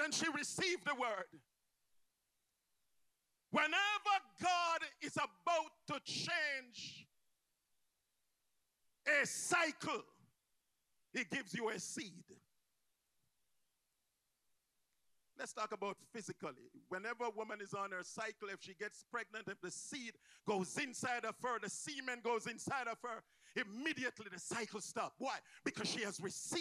and she received the word. Whenever God is about to change a cycle, he gives you a seed. Let's talk about physically. Whenever a woman is on her cycle, if she gets pregnant, if the seed goes inside of her, the semen goes inside of her, immediately the cycle stops. Why? Because she has received